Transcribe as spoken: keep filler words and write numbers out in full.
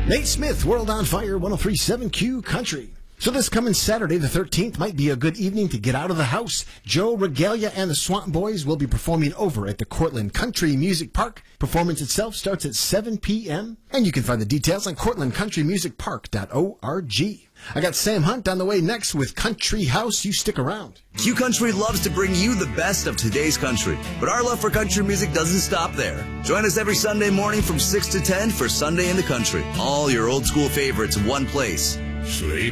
Nate Smith, World on Fire, one oh three point seven Q Country. So this coming Saturday the thirteenth might be a good evening to get out of the house. Joe Regalia and the Swamp Boys will be performing over at the Cortland Country Music Park. Performance itself starts at seven p.m. And you can find the details on cortland country music park dot org. I got Sam Hunt on the way next with Country House. You stick around. Q Country loves to bring you the best of today's country, but our love for country music doesn't stop there. Join us every Sunday morning from six to ten for Sunday in the Country. All your old school favorites in one place. Sleep